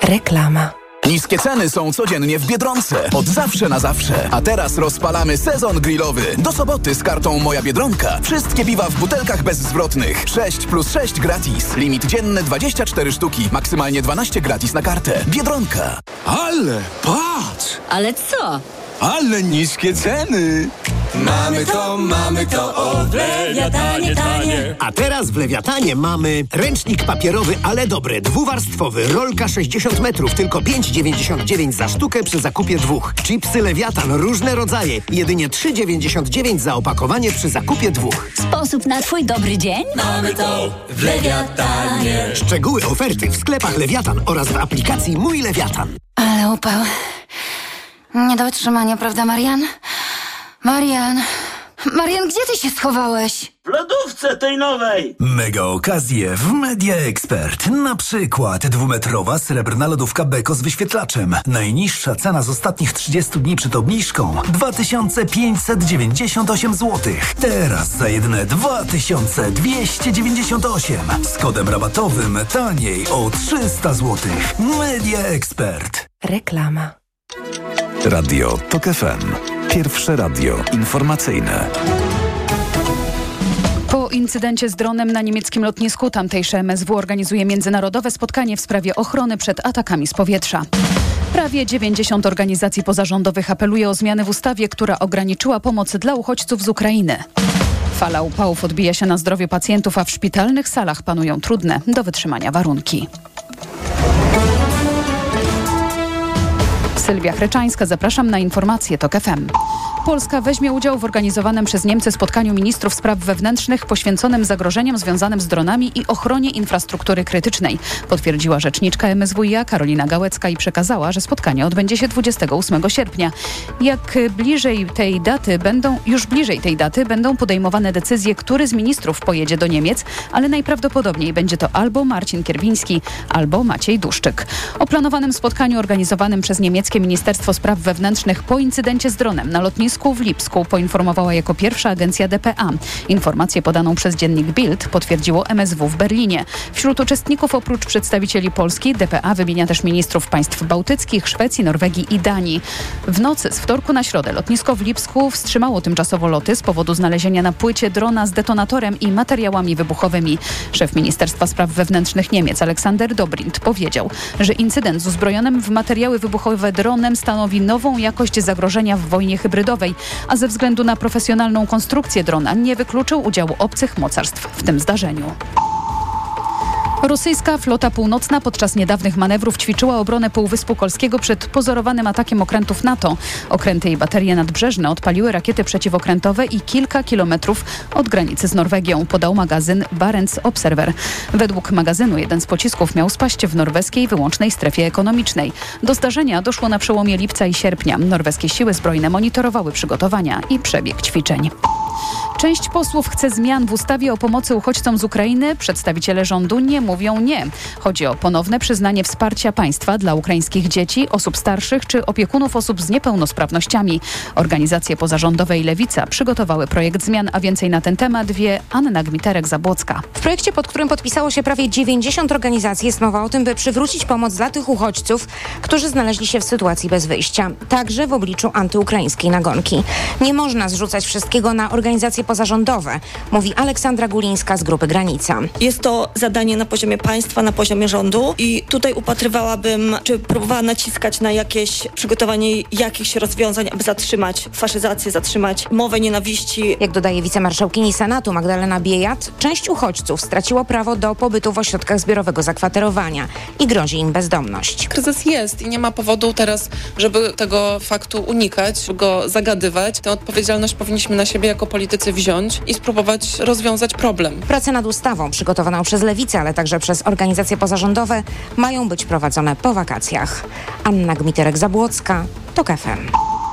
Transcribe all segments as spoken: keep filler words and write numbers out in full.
Reklama. Niskie ceny są codziennie w Biedronce. Od zawsze na zawsze. A teraz rozpalamy sezon grillowy. Do soboty z kartą Moja Biedronka. Wszystkie piwa w butelkach bezzwrotnych. sześć plus sześć gratis. Limit dzienny dwadzieścia cztery sztuki. Maksymalnie dwanaście gratis na kartę. Biedronka. Ale patrz! Ale co? Ale niskie ceny! Mamy to, mamy to, o, w Lewiatanie tanie. A teraz w Lewiatanie mamy ręcznik papierowy, ale dobry, dwuwarstwowy, rolka sześćdziesiąt metrów, tylko pięć dziewięćdziesiąt dziewięć za sztukę przy zakupie dwóch. Chipsy Lewiatan, różne rodzaje, jedynie trzy dziewięćdziesiąt dziewięć za opakowanie przy zakupie dwóch. Sposób na twój dobry dzień? Mamy to w Lewiatanie. Szczegóły oferty w sklepach Lewiatan oraz w aplikacji Mój Lewiatan. Ale upał. Nie do wytrzymania, prawda, Marian? Marian, Marian, gdzie ty się schowałeś? W lodówce tej nowej! Mega okazje w Media Expert. Na przykład dwumetrowa srebrna lodówka Beko z wyświetlaczem. Najniższa cena z ostatnich trzydziestu dni przed obniżką dwa tysiące pięćset dziewięćdziesiąt osiem złotych. Teraz za jedyne dwa tysiące dwieście dziewięćdziesiąt osiem. Z kodem rabatowym taniej o trzysta złotych. Media Expert. Reklama. Radio TOK F M. Pierwsze radio informacyjne. Po incydencie z dronem na niemieckim lotnisku tamtejsze M S W organizuje międzynarodowe spotkanie w sprawie ochrony przed atakami z powietrza. Prawie dziewięćdziesiąt organizacji pozarządowych apeluje o zmiany w ustawie, która ograniczyła pomoc dla uchodźców z Ukrainy. Fala upałów odbija się na zdrowiu pacjentów, a w szpitalnych salach panują trudne do wytrzymania warunki. Sylwia Chreczańska, zapraszam na informacje TOK F M. Polska weźmie udział w organizowanym przez Niemcy spotkaniu ministrów spraw wewnętrznych poświęconym zagrożeniom związanym z dronami i ochronie infrastruktury krytycznej, potwierdziła rzeczniczka M S W i A Karolina Gałecka i przekazała, że spotkanie odbędzie się dwudziestego ósmego sierpnia. Jak bliżej tej daty będą, już bliżej tej daty będą podejmowane decyzje, który z ministrów pojedzie do Niemiec, ale najprawdopodobniej będzie to albo Marcin Kierwiński, albo Maciej Duszczyk. O planowanym spotkaniu organizowanym przez niemieckie Ministerstwo Spraw Wewnętrznych po incydencie z dronem na lotnisku w Lipsku poinformowała jako pierwsza agencja D P A. Informację podaną przez dziennik Bild potwierdziło M S W w Berlinie. Wśród uczestników oprócz przedstawicieli Polski D P A wymienia też ministrów państw bałtyckich, Szwecji, Norwegii i Danii. W nocy z wtorku na środę lotnisko w Lipsku wstrzymało tymczasowo loty z powodu znalezienia na płycie drona z detonatorem i materiałami wybuchowymi. Szef Ministerstwa Spraw Wewnętrznych Niemiec Aleksander Dobrindt powiedział, że incydent z uzbrojonym w materiały wybuchowe dronem stanowi nową jakość zagrożenia w wojnie hybrydowej, a ze względu na profesjonalną konstrukcję drona nie wykluczył udziału obcych mocarstw w tym zdarzeniu. Rosyjska flota północna podczas niedawnych manewrów ćwiczyła obronę Półwyspu Kolskiego przed pozorowanym atakiem okrętów NATO. Okręty i baterie nadbrzeżne odpaliły rakiety przeciwokrętowe i kilka kilometrów od granicy z Norwegią, podał magazyn Barents Observer. Według magazynu jeden z pocisków miał spaść w norweskiej wyłącznej strefie ekonomicznej. Do zdarzenia doszło na przełomie lipca i sierpnia. Norweskie siły zbrojne monitorowały przygotowania i przebieg ćwiczeń. Część posłów chce zmian w ustawie o pomocy uchodźcom z Ukrainy. Przedstawiciele rządu nie mówią nie. Chodzi o ponowne przyznanie wsparcia państwa dla ukraińskich dzieci, osób starszych czy opiekunów osób z niepełnosprawnościami. Organizacje pozarządowe i Lewica przygotowały projekt zmian, a więcej na ten temat wie Anna Gmiterek-Zabłocka. W projekcie, pod którym podpisało się prawie dziewięćdziesiąt organizacji, jest mowa o tym, by przywrócić pomoc dla tych uchodźców, którzy znaleźli się w sytuacji bez wyjścia, także w obliczu antyukraińskiej nagonki. Nie można zrzucać wszystkiego na organizacje pozarządowe, mówi Aleksandra Gulińska z Grupy Granica. Jest to zadanie na poziomie państwa, na poziomie rządu i tutaj upatrywałabym, czy próbowała naciskać na jakieś przygotowanie jakichś rozwiązań, aby zatrzymać faszyzację, zatrzymać mowę nienawiści. Jak dodaje wicemarszałkini Senatu Magdalena Biejat, część uchodźców straciło prawo do pobytu w ośrodkach zbiorowego zakwaterowania i grozi im bezdomność. Kryzys jest i nie ma powodu teraz, żeby tego faktu unikać, go zagadywać. Tę odpowiedzialność powinniśmy na siebie jako politycy wziąć i spróbować rozwiązać problem. Prace nad ustawą przygotowaną przez Lewicę, ale także przez organizacje pozarządowe mają być prowadzone po wakacjach. Anna Gmiterek-Zabłocka, TOK F M.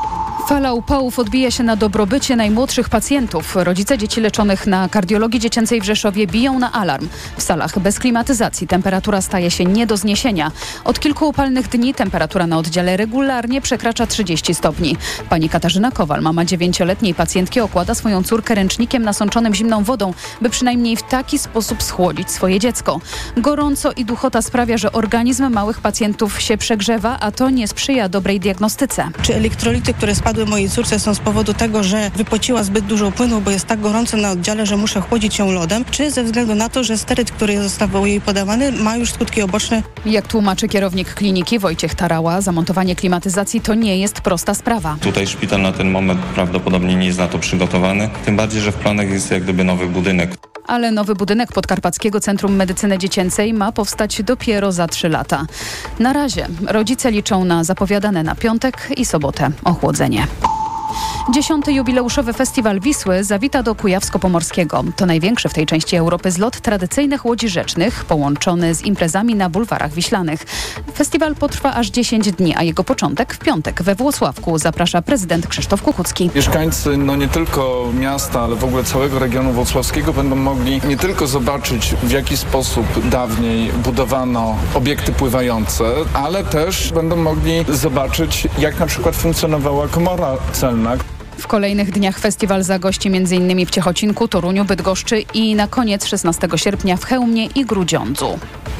Fala upałów odbija się na dobrobycie najmłodszych pacjentów. Rodzice dzieci leczonych na kardiologii dziecięcej w Rzeszowie biją na alarm. W salach bez klimatyzacji temperatura staje się nie do zniesienia. Od kilku upalnych dni temperatura na oddziale regularnie przekracza trzydzieści stopni. Pani Katarzyna Kowal, mama dziewięcioletniej pacjentki, okłada swoją córkę ręcznikiem nasączonym zimną wodą, by przynajmniej w taki sposób schłodzić swoje dziecko. Gorąco i duchota sprawia, że organizm małych pacjentów się przegrzewa, a to nie sprzyja dobrej diagnostyce. Czy elektrolity, które spadły mojej córce, są z powodu tego, że wypociła zbyt dużo płynu, bo jest tak gorąco na oddziale, że muszę chłodzić ją lodem, czy ze względu na to, że steryt, który został jej podawany, ma już skutki uboczne? Jak tłumaczy kierownik kliniki Wojciech Tarała, zamontowanie klimatyzacji to nie jest prosta sprawa. Tutaj szpital na ten moment prawdopodobnie nie jest na to przygotowany, tym bardziej, że w planach jest jak gdyby nowy budynek. Ale nowy budynek Podkarpackiego Centrum Medycyny Dziecięcej ma powstać dopiero za trzy lata. Na razie rodzice liczą na zapowiadane na piątek i sobotę ochłodzenie. Dziesiąty jubileuszowy Festiwal Wisły zawita do Kujawsko-Pomorskiego. To największy w tej części Europy zlot tradycyjnych łodzi rzecznych, połączony z imprezami na bulwarach wiślanych. Festiwal potrwa aż dziesięć dni, a jego początek w piątek we Włocławku. Zaprasza prezydent Krzysztof Kukucki. Mieszkańcy no nie tylko miasta, ale w ogóle całego regionu włocławskiego będą mogli nie tylko zobaczyć, w jaki sposób dawniej budowano obiekty pływające, ale też będą mogli zobaczyć, jak na przykład funkcjonowała komora celna. W kolejnych dniach festiwal zagości m.in. w Ciechocinku, Toruniu, Bydgoszczy i na koniec szesnastego sierpnia w Chełmie i Grudziądzu.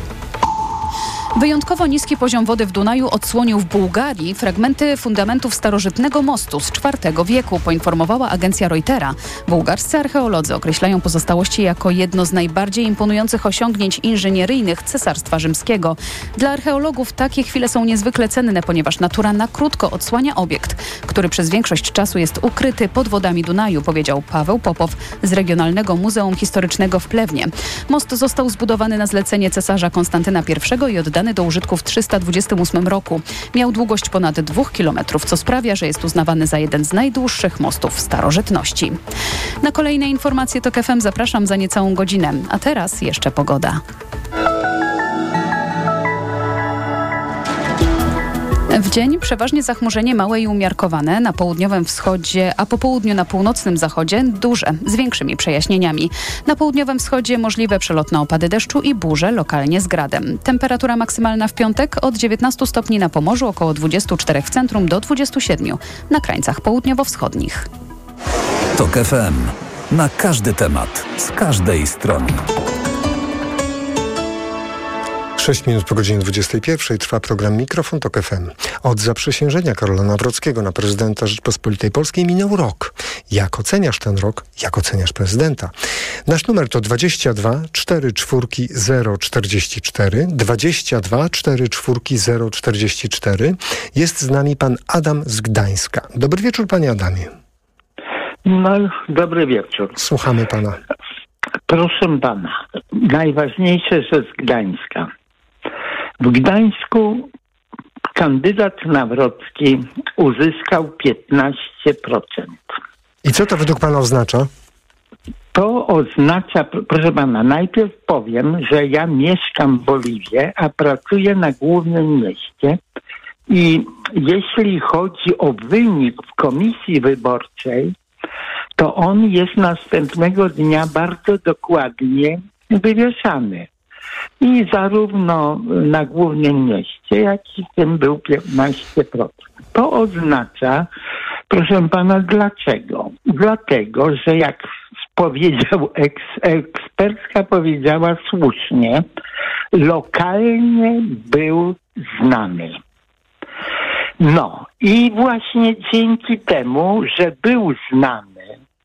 Wyjątkowo niski poziom wody w Dunaju odsłonił w Bułgarii fragmenty fundamentów starożytnego mostu z czwartego wieku, poinformowała agencja Reutera. Bułgarscy archeolodzy określają pozostałości jako jedno z najbardziej imponujących osiągnięć inżynieryjnych Cesarstwa Rzymskiego. Dla archeologów takie chwile są niezwykle cenne, ponieważ natura na krótko odsłania obiekt, który przez większość czasu jest ukryty pod wodami Dunaju, powiedział Paweł Popow z Regionalnego Muzeum Historycznego w Plewnie. Most został zbudowany na zlecenie cesarza Konstantyna pierwszego i oddany do użytku w trzysta dwudziestym ósmym roku. Miał długość ponad dwóch kilometrów, co sprawia, że jest uznawany za jeden z najdłuższych mostów starożytności. Na kolejne informacje TOK F M zapraszam za niecałą godzinę. A teraz jeszcze pogoda. W dzień przeważnie zachmurzenie małe i umiarkowane, na południowym wschodzie, a po południu na północnym zachodzie duże, z większymi przejaśnieniami. Na południowym wschodzie możliwe przelotne opady deszczu i burze, lokalnie z gradem. Temperatura maksymalna w piątek od dziewiętnastu stopni na Pomorzu, około dwudziestu czterech w centrum do dwudziestu siedmiu na krańcach południowo-wschodnich. TOK F M. Na każdy temat, z każdej strony. sześć minut po godzinie dwudziestej pierwszej trwa program Mikrofon TOK F M. Od zaprzysiężenia Karola Nawrockiego na prezydenta Rzeczpospolitej Polskiej minął rok. Jak oceniasz ten rok? Jak oceniasz prezydenta? Nasz numer to dwadzieścia dwa cztery cztery zero czterdzieści cztery, dwadzieścia dwa cztery cztery zero czterdzieści cztery. Jest z nami pan Adam z Gdańska. Dobry wieczór, panie Adamie. No, dobry wieczór. Słuchamy pana. Proszę pana, najważniejsze, że z Gdańska. W Gdańsku kandydat Nawrocki uzyskał piętnaście procent. I co to według pana oznacza? To oznacza, proszę pana, najpierw powiem, że ja mieszkam w Oliwie, a pracuję na głównym mieście i jeśli chodzi o wynik w komisji wyborczej, to on jest następnego dnia bardzo dokładnie wywieszany. I zarówno na głównym mieście, jak i w tym był piętnaście procent. To oznacza, proszę pana, dlaczego? Dlatego, że jak powiedział eks, ekspertka powiedziała słusznie, lokalnie był znany. No i właśnie dzięki temu, że był znany,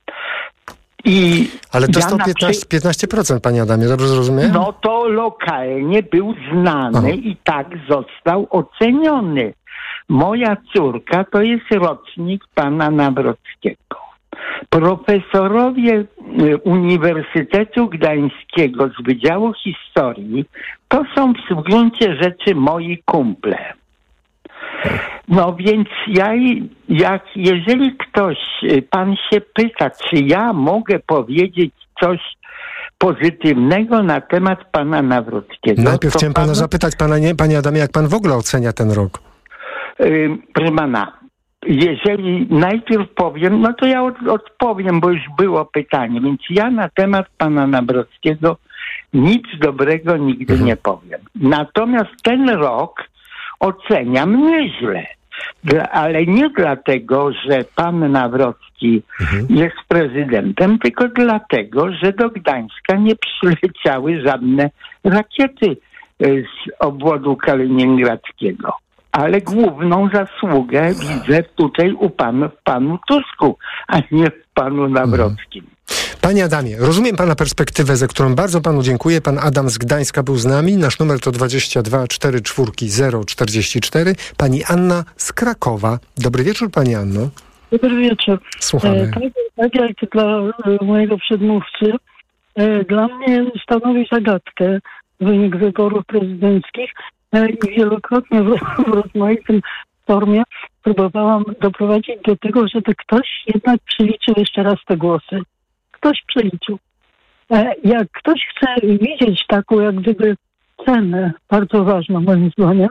I Ale to ja jest to piętnaście, piętnaście procent, panie Adamie, dobrze zrozumiałem? No to lokalnie był znany Aha. i tak został oceniony. Moja córka to jest rocznik pana Nawrockiego. Profesorowie Uniwersytetu Gdańskiego z Wydziału Historii to są w gruncie rzeczy moi kumple. No więc ja, jak, jeżeli ktoś, pan się pyta, czy ja mogę powiedzieć coś pozytywnego na temat pana Nawrockiego. Najpierw chciałem pana panu... zapytać, pana, nie, panie Adamie, jak pan w ogóle ocenia ten rok? Yy, proszę pana, jeżeli najpierw powiem, no to ja od, odpowiem, bo już było pytanie, więc ja na temat pana Nawrockiego nic dobrego nigdy mhm. nie powiem. Natomiast ten rok oceniam nieźle. Dla, ale nie dlatego, że pan Nawrocki mhm. jest prezydentem, tylko dlatego, że do Gdańska nie przyleciały żadne rakiety z obwodu kaliningradzkiego. Ale główną zasługę widzę tutaj u panu, w panu Tusku, a nie w panu Nawrockim. Panie Adamie, rozumiem pana perspektywę, za którą bardzo panu dziękuję. Pan Adam z Gdańska był z nami. Nasz numer to dwadzieścia dwa cztery cztery zero czterdzieści cztery. Pani Anna z Krakowa. Dobry wieczór, pani Anno. Dobry wieczór. Słuchamy. E, tak, tak jak dla e, mojego przedmówcy, e, dla mnie stanowi zagadkę wynik wyborów prezydenckich e, i wielokrotnie w, w rozmaitym formie próbowałam doprowadzić do tego, żeby ktoś jednak przeliczył jeszcze raz te głosy. Ktoś przeliczył. E, jak ktoś chce widzieć taką jak gdyby cenę, bardzo ważną moim zdaniem,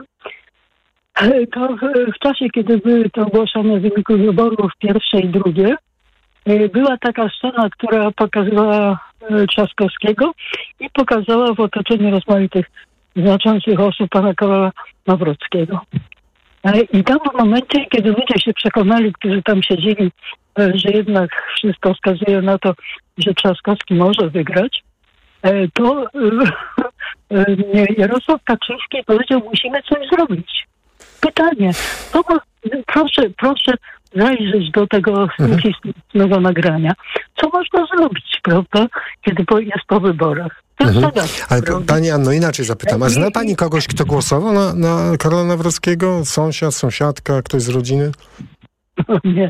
e, to w, w czasie, kiedy były to ogłoszone wyniki wyborów pierwsze i drugie, e, była taka scena, która pokazywała e, Trzaskowskiego i pokazała w otoczeniu rozmaitych znaczących osób pana Karola Nawrockiego. E, I tam w momencie, kiedy ludzie się przekonali, którzy tam siedzieli, że jednak wszystko wskazuje na to, że Trzaskowski może wygrać, to Jarosław Kaczyński powiedział, musimy coś zrobić. Pytanie, to ma, proszę, proszę zajrzeć do tego historycznego nagrania. Co można zrobić, prawda, kiedy jest po wyborach? Mhm. Ale p- pani Anno, inaczej zapytam. A zna pani kogoś, kto głosował na, na Karola Nawrockiego? Sąsiad, sąsiadka, ktoś z rodziny? Nie.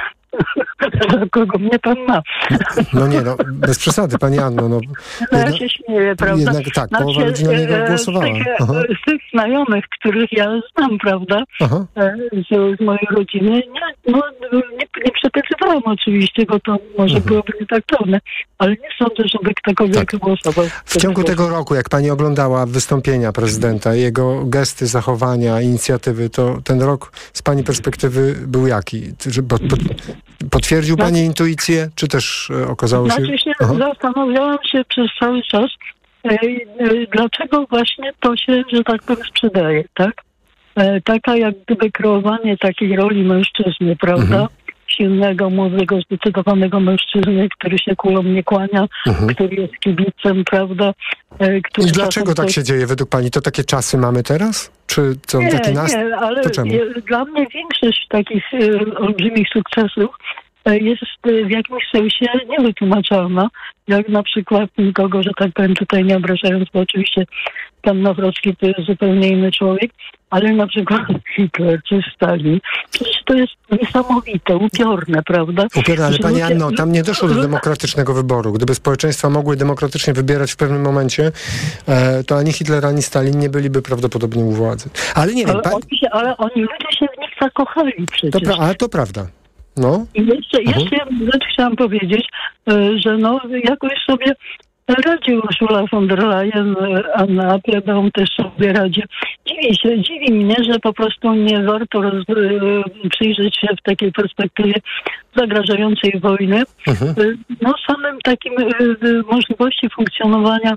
Za kogo mnie pan ma? No nie, no bez przesady, pani Anno. No, no ja się śmieję, prawda? Jednak tak, znaczy, połowa ludzi na niego głosowała. Z tych, z tych znajomych, których ja znam, prawda, z, z mojej rodziny, nie, no, nie, nie przepytywałam oczywiście, bo to może mhm. byłoby nietaktowne, ale nie sądzę, żeby ktokolwiek tak. głosował. W ciągu tego roku, jak pani oglądała wystąpienia prezydenta, jego gesty, zachowania, inicjatywy, to ten rok z pani perspektywy był jaki? Bo, bo, potwierdził pani znaczy, intuicję, czy też e, okazało się... Znaczy się, Aha. zastanawiałam się przez cały czas, e, e, dlaczego właśnie to się, że tak powiem, sprzedaje, tak? E, taka jak gdyby kreowanie takiej roli mężczyzny, prawda? Mhm. Silnego, młodego, zdecydowanego mężczyzny, który się kulą nie kłania, mhm. który jest kibicem, prawda? E, który I dlaczego tak się dzieje według pani? To takie czasy mamy teraz? Czy to nie, taki nas... nie, ale to czemu? Dla mnie większość takich e, olbrzymich sukcesów e, jest e, w jakimś sensie niewytłumaczalna, jak na przykład nikogo, że tak powiem tutaj nie obrażając, bo oczywiście pan Nawrocki to jest zupełnie inny człowiek, ale na przykład Hitler czy Stalin, przecież to jest niesamowite, upiorne, prawda? Upiorne, ale że pani ludzie... Anno, tam nie doszło do demokratycznego wyboru. Gdyby społeczeństwa mogły demokratycznie wybierać w pewnym momencie, e, to ani Hitler, ani Stalin nie byliby prawdopodobnie u władzy. Ale nie wiem... Ale, Pa... oni, się, ale oni ludzie się w nich zakochali przecież. To pra- ale to prawda. No. I jeszcze, uh-huh. jeszcze jedną rzecz chciałam powiedzieć, że no jakoś sobie radzi Ursula von der Leyen, Anna Applebaum też sobie radzi. Dziwi się, dziwi mnie, że po prostu nie warto roz, przyjrzeć się w takiej perspektywie zagrażającej wojny. Uh-huh. No samym takim możliwości funkcjonowania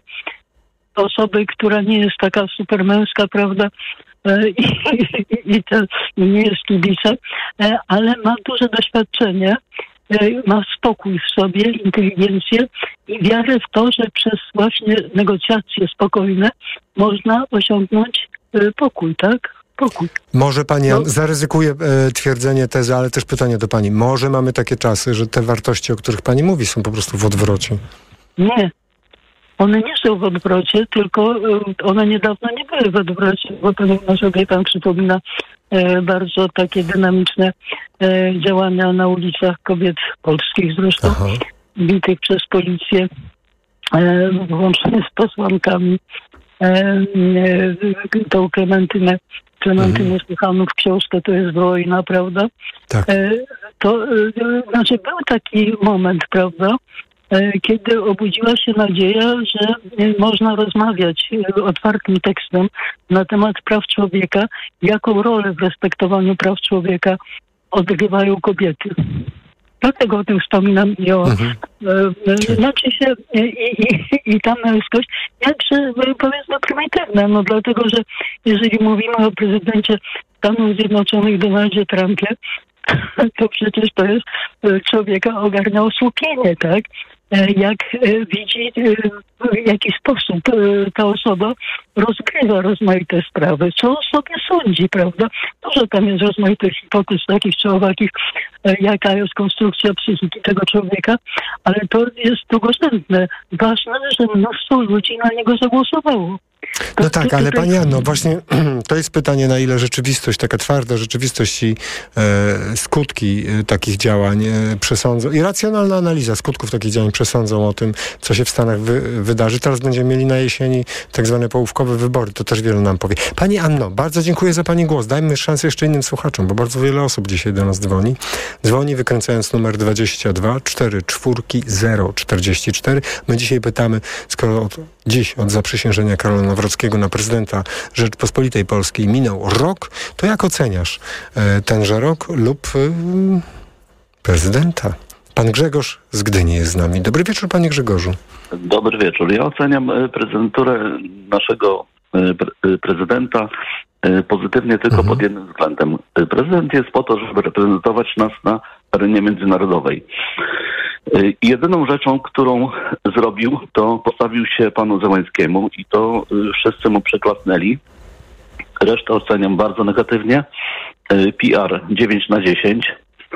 osoby, która nie jest taka supermęska, prawda, i, i, i, to, i nie jest kibicem, ale ma duże doświadczenie, ma spokój w sobie, inteligencję i wiarę w to, że przez właśnie negocjacje spokojne można osiągnąć pokój, tak? Pokój. Może pani, no. zaryzykuję e, twierdzenie, tezy, ale też pytanie do pani. Może mamy takie czasy, że te wartości, o których pani mówi, są po prostu w odwrocie? Nie. One nie są w odwrocie, tylko one niedawno nie były w odwrocie, bo pewnie sobie pan przypomina e, bardzo takie dynamiczne e, działania na ulicach kobiet polskich zresztą, Aha. bitych przez policję, e, włącznie z posłankami, e, e, tą Klementynę, Klementynę mhm. Suchanów, książkę To jest wojna, prawda? Tak. E, to e, znaczy był taki moment, prawda, kiedy obudziła się nadzieja, że można rozmawiać otwartym tekstem na temat praw człowieka, jaką rolę w respektowaniu praw człowieka odgrywają kobiety. Dlatego o tym wspominam i o mhm. e, znaczy się i, i, i ta męskość, jakże powiedzmy prymitywna, no dlatego, że jeżeli mówimy o prezydencie Stanów Zjednoczonych Donaldzie Trumpie, to przecież to jest człowieka ogarnia osłupienie, tak? Jak widzi, w jaki sposób ta osoba rozgrywa rozmaite sprawy, co o sobie sądzi, prawda? Dużo tam jest rozmaitych hipotez takich czy owakich, jaka jest konstrukcja psychiki tego człowieka, ale to jest drugorzędne. Ważne, że mnóstwo ludzi na niego zagłosowało. No tak, ale pani Anno, właśnie to jest pytanie, na ile rzeczywistość, taka twarda rzeczywistość i e, skutki e, takich działań e, przesądzą, i racjonalna analiza skutków takich działań przesądzą o tym, co się w Stanach wy, wydarzy. Teraz będziemy mieli na jesieni tak zwane połówkowe wybory, to też wiele nam powie. Pani Anno, bardzo dziękuję za pani głos. Dajmy szansę jeszcze innym słuchaczom, bo bardzo wiele osób dzisiaj do nas dzwoni. Dzwoni wykręcając numer dwadzieścia dwa cztery cztery zero czterdzieści cztery. My dzisiaj pytamy, skoro od, dziś od zaprzysiężenia Karola Nawrockiego na prezydenta Rzeczpospolitej Polskiej minął rok, to jak oceniasz e, tenże rok lub e, prezydenta? Pan Grzegorz z Gdyni jest z nami. Dobry wieczór, panie Grzegorzu. Dobry wieczór. Ja oceniam prezydenturę naszego pre- prezydenta pozytywnie tylko mhm. pod jednym względem. Prezydent jest po to, żeby reprezentować nas na arenie międzynarodowej. I jedyną rzeczą, którą zrobił, to postawił się panu Zełańskiemu i to wszyscy mu przeklasnęli. Resztę oceniam bardzo negatywnie. P R dziewięć na dziesięć.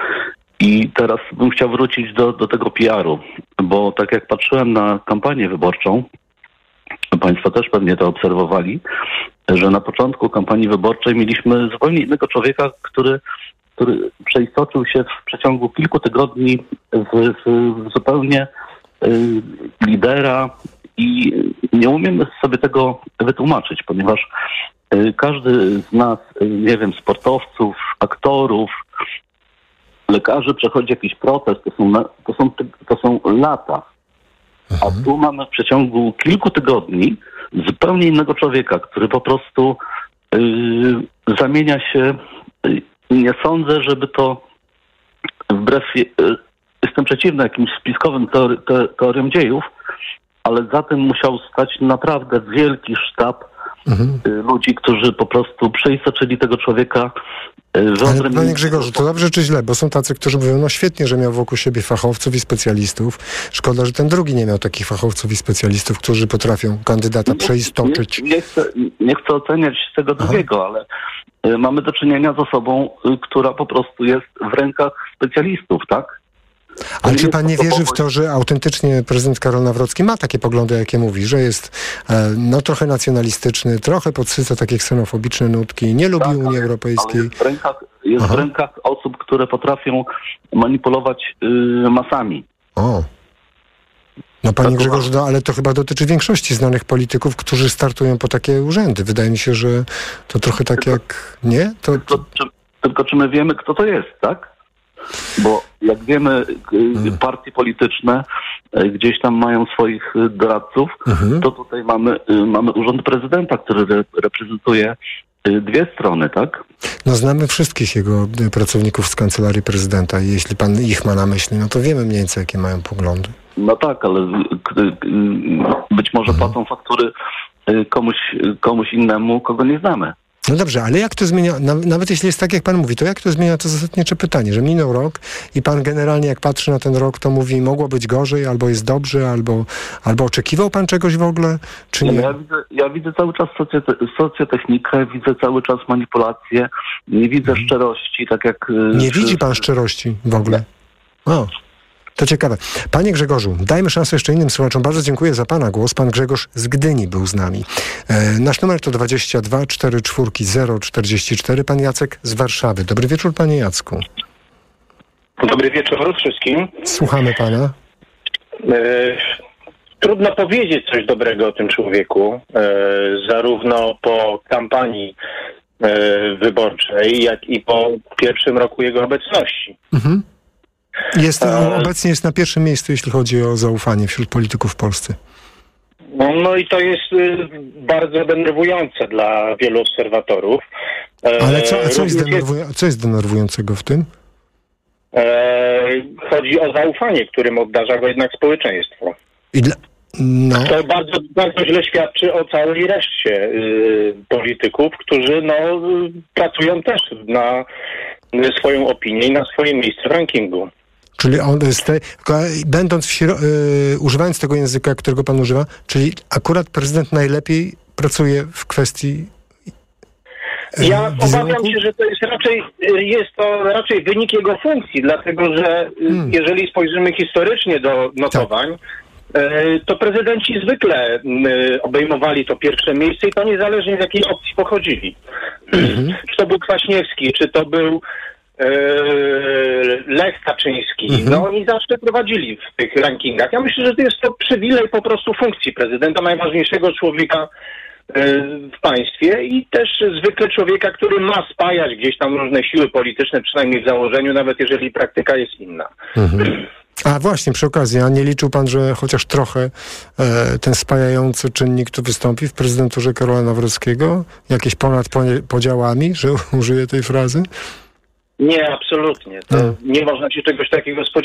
I teraz bym chciał wrócić do, do tego P R-u, bo tak jak patrzyłem na kampanię wyborczą, państwo też pewnie to obserwowali, że na początku kampanii wyborczej mieliśmy zupełnie innego człowieka, który który przeistoczył się w przeciągu kilku tygodni w, w zupełnie y, lidera i nie umiem sobie tego wytłumaczyć, ponieważ y, każdy z nas, y, nie wiem, sportowców, aktorów, lekarzy przechodzi jakiś proces, to są, to są, to są lata. A tu mamy w przeciągu kilku tygodni zupełnie innego człowieka, który po prostu y, zamienia się... Y, Nie sądzę, żeby to wbrew... Jestem przeciwny jakimś spiskowym teori, te, teoriom dziejów, ale za tym musiał stać naprawdę wielki sztab mhm. ludzi, którzy po prostu przeistoczyli tego człowieka. Ale panie Grzegorzu, to dobrze czy źle? Bo są tacy, którzy mówią, no świetnie, że miał wokół siebie fachowców i specjalistów. Szkoda, że ten drugi nie miał takich fachowców i specjalistów, którzy potrafią kandydata nie, przeistoczyć. Nie, nie, chcę, nie chcę oceniać tego Aha. drugiego, ale y, mamy do czynienia z osobą, y, która po prostu jest w rękach specjalistów, tak? Ale czy pan nie wierzy w to, że autentycznie prezydent Karol Nawrocki ma takie poglądy, jakie mówi, że jest e, no trochę nacjonalistyczny, trochę podsyca takie ksenofobiczne nutki, nie lubi tak, Unii ale, Europejskiej? Ale jest w rękach, jest w rękach osób, które potrafią manipulować y, masami. O. No panie Grzegorzu, no, ale to chyba dotyczy większości znanych polityków, którzy startują po takie urzędy. Wydaje mi się, że to trochę tak tylko, jak... Nie? To... Tylko, czy, tylko czy my wiemy, kto to jest, tak? Bo jak wiemy, partie polityczne gdzieś tam mają swoich doradców, mhm. to tutaj mamy, mamy urząd prezydenta, który re, reprezentuje dwie strony, tak? No znamy wszystkich jego pracowników z kancelarii prezydenta i jeśli pan ich ma na myśli, no to wiemy mniej więcej, jakie mają poglądy. No tak, ale być może płacą faktury komuś, komuś innemu, kogo nie znamy. No dobrze, ale jak to zmienia, nawet jeśli jest tak, jak pan mówi, to jak to zmienia to zasadnicze pytanie, że minął rok i pan generalnie jak patrzy na ten rok, to mówi, mogło być gorzej, albo jest dobrze, albo, albo oczekiwał pan czegoś w ogóle, czy nie? Ja widzę, ja widzę cały czas socjote, socjotechnikę, widzę cały czas manipulację, nie widzę hmm. szczerości, tak jak... Nie przy... widzi pan szczerości w ogóle? O. To ciekawe. Panie Grzegorzu, dajmy szansę jeszcze innym słuchaczom. Bardzo dziękuję za pana głos. Pan Grzegorz z Gdyni był z nami. E, nasz numer to dwadzieścia dwa cztery cztery zero czterdzieści cztery. Pan Jacek z Warszawy. Dobry wieczór, panie Jacku. Dobry wieczór wszystkim. Słuchamy pana. E, trudno powiedzieć coś dobrego o tym człowieku. E, zarówno po kampanii e, wyborczej, jak i po pierwszym roku jego obecności. Mhm. Jest, e... obecnie jest na pierwszym miejscu, jeśli chodzi o zaufanie wśród polityków w Polsce. No, no i to jest y, bardzo denerwujące dla wielu obserwatorów. E, Ale co, co, jest denerwuj- co jest denerwującego w tym? E, chodzi o zaufanie, którym obdarza go jednak społeczeństwo. I dla... No. To bardzo, bardzo źle świadczy o całej reszcie y, polityków, którzy no, pracują też na swoją opinię i na swoje miejsce w rankingu. Czyli on z tej, będąc w śro- y, używając tego języka, którego pan używa, czyli akurat prezydent najlepiej pracuje w kwestii y, Ja wizerunku? obawiam się, że to jest raczej, jest to raczej wynik jego funkcji, dlatego że y, Hmm. jeżeli spojrzymy historycznie do notowań, y, to prezydenci zwykle y, obejmowali to pierwsze miejsce i to niezależnie z jakiej opcji pochodzili. Mhm. Czy to był Kwaśniewski, czy to był Lech Kaczyński, Mhm. no oni zawsze prowadzili w tych rankingach. Ja myślę, że to jest to przywilej po prostu funkcji prezydenta, najważniejszego człowieka w państwie i też zwykle człowieka, który ma spajać gdzieś tam różne siły polityczne, przynajmniej w założeniu, nawet jeżeli praktyka jest inna. Mhm. A właśnie, przy okazji, a nie liczył pan, że chociaż trochę e, ten spajający czynnik tu wystąpi w prezydenturze Karola Nawrockiego? Jakieś ponad podziałami, że użyję tej frazy? Nie, absolutnie. To Hmm. nie można się czegoś takiego spodziewać.